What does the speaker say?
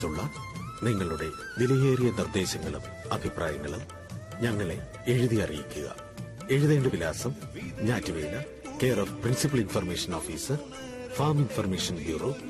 ുള്ള നിങ്ങളുടെ വിലയേറിയ നിർദ്ദേശങ്ങളും അഭിപ്രായങ്ങളും ഞങ്ങളെ എഴുതി അറിയിക്കുക. എഴുതേണ്ട വിലാസം: ഞാറ്റുവേല, care of principal information officer, farm information bureau,